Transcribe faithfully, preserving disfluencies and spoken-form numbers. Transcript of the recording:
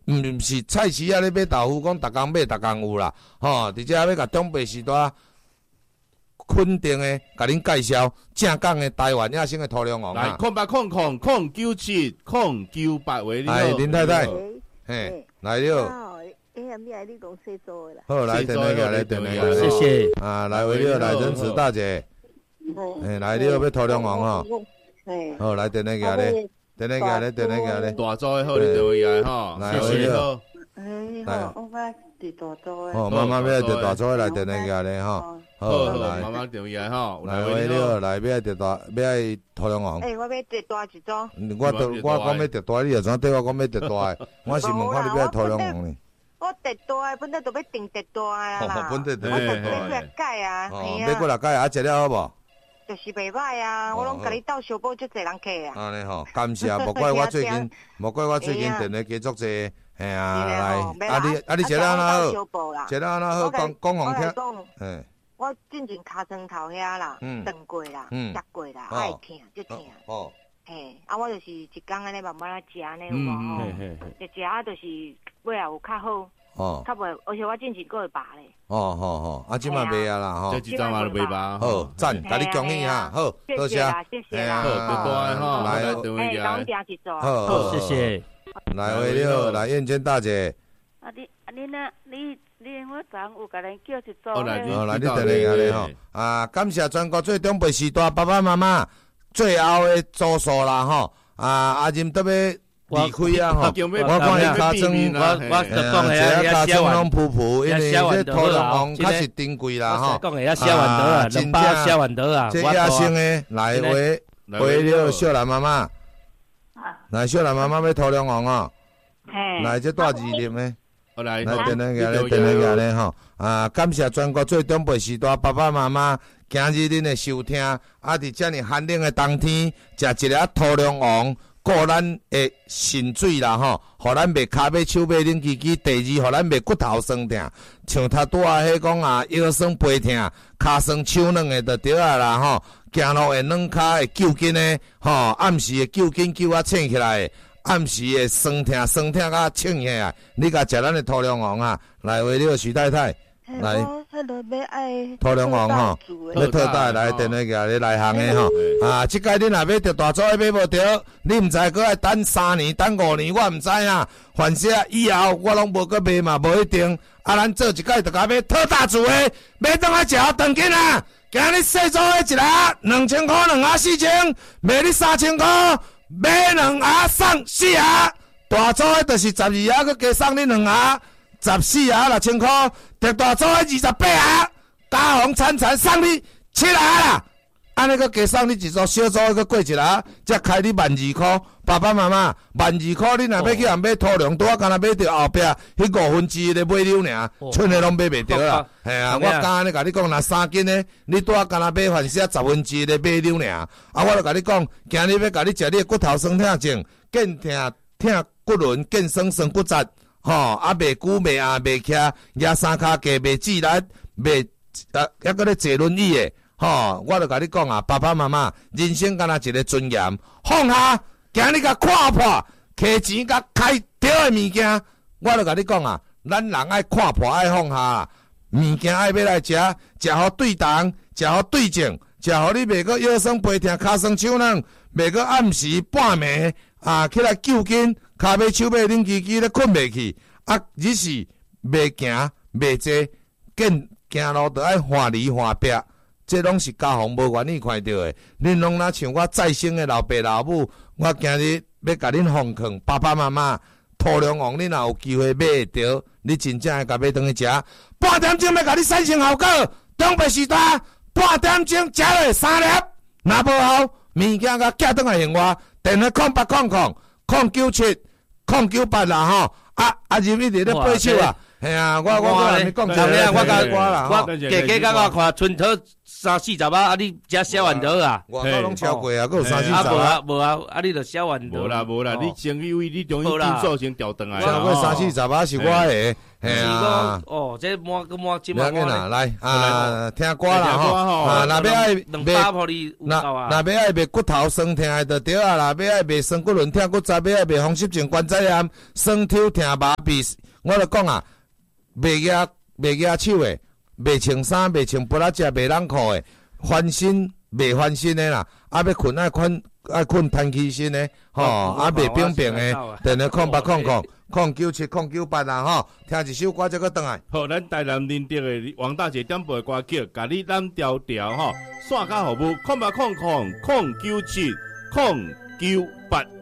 毋是菜市啊咧买豆腐，讲逐工买逐工有啦，吼，而且要甲中北时代肯定诶，甲恁介绍正港诶台湾野生诶土壤王来，空八空空空九七空九八为你好， 哎，林太太， 嘿， 来了。 哎呀，你来你讲说做啦。 好，来，等下来，等下谢谢。 啊，来为了来仁慈大姐，哎，来了要土壤王吼。好，来等下咧，等下咧，等下咧。 大组诶好，你就会来吼， 谢谢。 好，哎，好，我捌伫大组诶。 哦，妈妈要伫大组来等下咧吼。好，来， 妈妈就会来吼。 来为了来要伫大要爱土壤王。 哎，我要伫大一组。 我都我讲要伫大，你又怎对我讲要伫大？我是问看你要爱土壤王呢。 我特大的，本来都要订特大啊啦， 本来就我特要来改啊， 哦，要过来改啊，食了好无？ 就是袂歹啊，我拢甲你斗小宝，足侪人客啊。 安尼吼，感谢，莫怪我最近，莫怪我最近电话加足侪，嘿啊，来，啊你啊你食了安那好？食了安那好？讲讲互听。嗯。 我进前尻川头遐啦，断过啦，食过啦，爱疼，足疼。哦。嘿，啊，我就是一工安尼慢慢啊食安尼有无吼？食食啊，就是尾也有较好，哦，较袂，而且我进前佫会饱咧。哦好好，啊，即摆袂啊啦吼， 这几张嘛袂饱。 好，赞，甲你恭喜哈，好，多谢， 谢谢啦， 好，多多哈， 来， 哎，当家一座， 好， 谢谢， 来为了来燕娟大姐。 啊，你啊你那你你我昨有甲人叫一座， 好来，好来，你等下咧吼，啊，感谢全国最长辈时代爸爸妈妈。最后的组数啦吼，啊阿任特别离开啊吼，我看伊尻川， 我我就讲下遐尻川拢噗噗，因为这土壤王较是珍贵啦吼。 讲下写完得啊，两百写完得啊。 这野生的来回回了小兰妈妈，来小兰妈妈要土壤王哦，来这大字粒的。来，来，等下下咧，等下下咧吼！啊，感谢全国最长辈时代爸爸妈妈，今日恁的收听，啊，伫遮尔寒冷的冬天，食一粒土壤王，顾咱的肾水啦吼，互咱袂骹尾手尾冷叽叽。第二，互咱袂骨头酸痛，像他拄啊迄讲啊，腰酸背痛，骹酸手软的就对啊啦吼，行路会软骹会揪筋的吼，暗时会揪筋揪啊醒起来。暗时会酸痛酸痛甲醒起来，你甲食咱的土壤王啊，来为了徐太太，来土壤王吼，要特大来电话个你来行的吼，啊，即届恁若要着大组的买无着，你毋知阁爱等三年等五年，我毋知啊，反正以后我拢无阁买嘛，无一定。啊，咱做一届着甲买特大组的，买当来食长紧啊！今日细组的一粒两千块，两盒四千，卖你三千块。买两盒送四盒，大组的就是十二盒，佮加送你两盒，十四盒六千块。特大组的二十八盒，加红餐餐送你七盒啦。安尼佮加送你一组小组的，佮过一盒，才开你万二块。爸爸妈妈，万二块，你若要去人买土壤，拄啊，干那买着后壁迄五分之一的买溜尔，剩的拢买袂着啦。系啊，我刚安尼甲你讲，若三斤的，你拄啊干那买反正十分之一的买溜尔。啊，我就甲你讲，今日要甲你食你的骨头酸痛症，腱痛痛骨轮，腱酸酸骨折，吼，啊袂久袂硬袂徛，压三骹架袂自力，袂啊还搁咧坐轮椅的，吼，我就甲你讲啊，爸爸妈妈，人生敢若一个尊严，放下。今日甲看破，摕钱甲开掉的物件，我就甲你讲啊，咱人爱看破，爱放下，物件爱要来食，食好对当，食好对症，食好你袂阁腰酸背痛、骹酸手软，袂阁暗时半暝啊起来揪筋，骹尾手尾冷叽叽咧困袂去，啊日时袂行袂坐，见行路就爱换里换壁。这拢是家父无愿意看到的，恁拢若像我再生的老爸老母，我今日要甲恁奉劝，爸爸妈妈，土壤王恁若有机会买着，你真正会甲买转去食。半点钟要甲你产生效果，长辈时代半点钟食落三粒，若无好，物件甲寄转来另外，电话空八空空空九七空九八啦吼，啊啊！入一直咧背手啊， 系啊，我我我你讲真诶，我甲我我加加甲我看春桃三四十啊，啊你食小丸桃啊？ 我都拢超过啊，佮有三四十啊。无啊无啊，啊你著小丸桃。 无啦无啦，你先以为你中医进数先调转来。 超过三四十啊是我诶，系啊。 哦，这满个满即满。来来啊，听歌啦吼，啊，若要爱卖，若若要爱卖骨头酸痛诶就对啊啦，要爱卖酸骨轮痛骨折，要爱卖风湿症关节炎、酸抽痛麻痹，我著讲啊。袂举袂举手诶，袂穿衫，袂穿布拉只，袂冷裤诶，翻身袂翻身诶啦，啊要困爱困爱困摊起身诶，吼，啊袂冰冰诶，电话空八空空空九七空九八啊吼，听一首歌再个转来。 好，咱台南认得诶王大姐点播诶歌曲，甲你咱调调吼，线卡号码空八空空空九七空九八。